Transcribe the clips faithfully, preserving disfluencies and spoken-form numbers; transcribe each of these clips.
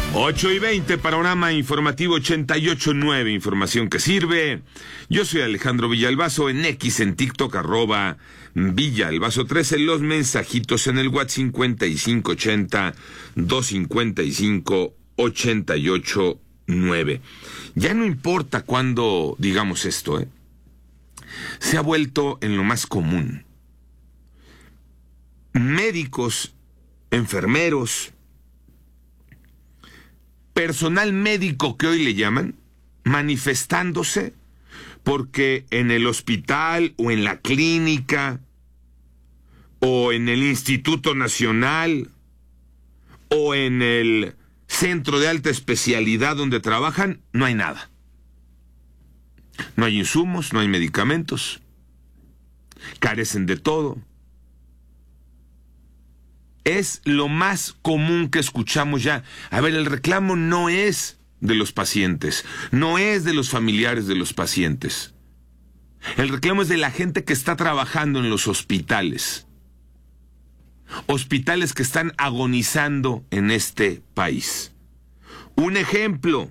ocho y veinte, Panorama Informativo ochenta y ocho punto nueve, información que sirve. Yo soy Alejandro Villalbazo, en X, en TikTok, arroba Villalbazo trece, los mensajitos en el WhatsApp cincuenta y cinco ochenta, doscientos cincuenta y cinco, ochenta y ocho nueve. Ya no importa cuándo digamos esto, ¿eh? Se ha vuelto en lo más común. Médicos, enfermeros, personal médico que hoy le llaman, manifestándose porque en el hospital o en la clínica o en el Instituto Nacional o en el centro de alta especialidad donde trabajan, no hay nada. No hay insumos, no hay medicamentos, carecen de todo. Es lo más común que escuchamos ya. A ver, el reclamo no es de los pacientes, no es de los familiares de los pacientes. El reclamo es de la gente que está trabajando en los hospitales. Hospitales que están agonizando en este país. Un ejemplo,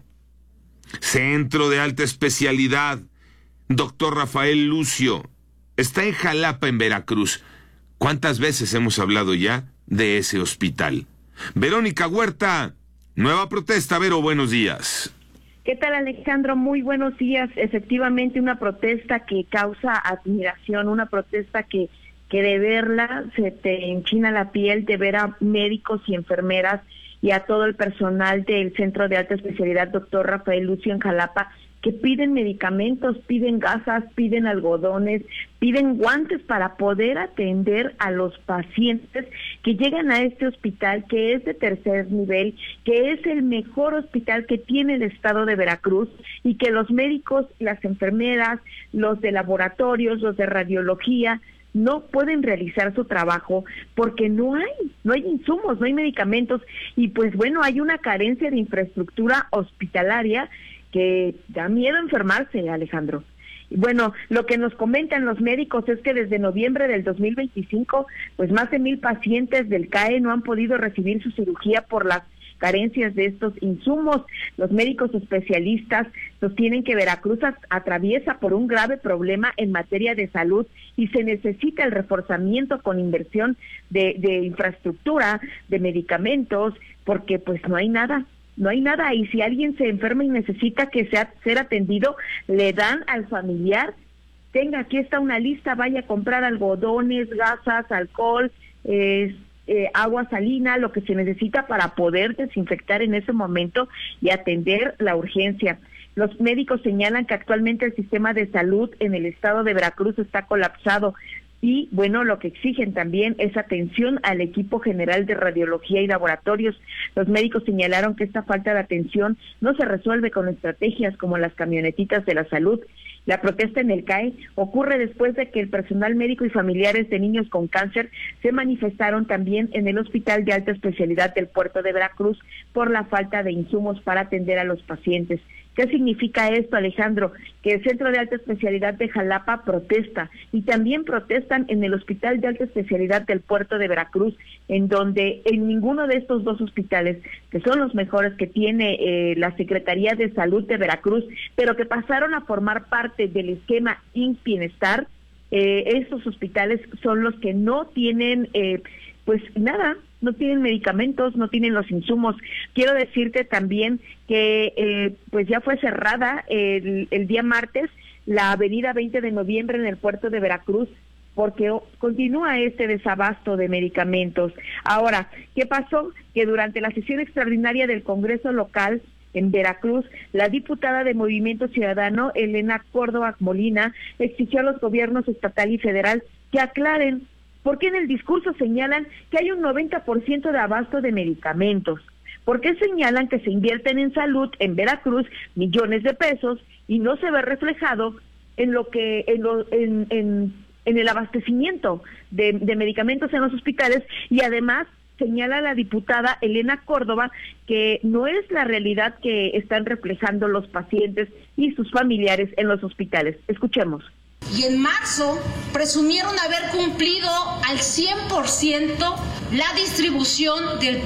Centro de Alta Especialidad, doctor Rafael Lucio, está en Jalapa, en Veracruz. ¿Cuántas veces hemos hablado ya de ese hospital? Verónica Huerta, nueva protesta. Vero, buenos días. ¿Qué tal, Alejandro? Muy buenos días. Efectivamente, una protesta que causa admiración, una protesta que, que de verla se te enchina la piel, de ver a médicos y enfermeras y a todo el personal del Centro de Alta Especialidad, doctor Rafael Lucio, en Jalapa, que piden medicamentos, piden gasas, piden algodones, piden guantes para poder atender a los pacientes que llegan a este hospital, que es de tercer nivel, que es el mejor hospital que tiene el estado de Veracruz, y que los médicos, las enfermeras, los de laboratorios, los de radiología, no pueden realizar su trabajo porque no hay, no hay insumos, no hay medicamentos, y pues bueno, hay una carencia de infraestructura hospitalaria que da miedo enfermarse, Alejandro. Y bueno, lo que nos comentan los médicos es que desde noviembre del dos mil veinticinco, pues más de mil pacientes del C A E no han podido recibir su cirugía por las carencias de estos insumos. Los médicos especialistas sostienen que Veracruz atraviesa por un grave problema en materia de salud y se necesita el reforzamiento con inversión de, de infraestructura, de medicamentos, porque pues no hay nada. No hay nada, y si alguien se enferma y necesita que sea ser atendido, le dan al familiar, tenga, aquí está una lista, vaya a comprar algodones, gasas, alcohol, eh, eh, agua salina, lo que se necesita para poder desinfectar en ese momento y atender la urgencia. Los médicos señalan que actualmente el sistema de salud en el estado de Veracruz está colapsado. Y bueno, lo que exigen también es atención al equipo general de radiología y laboratorios. Los médicos señalaron que esta falta de atención no se resuelve con estrategias como las camionetitas de la salud. La protesta en el C A E ocurre después de que el personal médico y familiares de niños con cáncer se manifestaron también en el Hospital de Alta Especialidad del Puerto de Veracruz por la falta de insumos para atender a los pacientes. ¿Qué significa esto, Alejandro? Que el Centro de Alta Especialidad de Jalapa protesta, y también protestan en el Hospital de Alta Especialidad del Puerto de Veracruz, en donde en ninguno de estos dos hospitales, que son los mejores que tiene eh, la Secretaría de Salud de Veracruz, pero que pasaron a formar parte del esquema I M S S Bienestar, eh, estos hospitales son los que no tienen eh, pues nada, no tienen medicamentos, no tienen los insumos. Quiero decirte también que eh, pues ya fue cerrada el, el día martes la avenida veinte de noviembre en el puerto de Veracruz, porque continúa este desabasto de medicamentos. Ahora, ¿qué pasó? Que durante la sesión extraordinaria del Congreso local en Veracruz, la diputada de Movimiento Ciudadano, Elena Córdoba Molina, exigió a los gobiernos estatal y federal que aclaren por qué en el discurso señalan que hay un noventa por ciento de abasto de medicamentos. ¿Por qué señalan que se invierten en salud en Veracruz millones de pesos y no se ve reflejado en lo que en lo, en, en, en el abastecimiento de, de medicamentos en los hospitales? Y además señala la diputada Elena Córdoba que no es la realidad que están reflejando los pacientes y sus familiares en los hospitales. Escuchemos. Y en marzo presumieron haber cumplido al cien por ciento la distribución del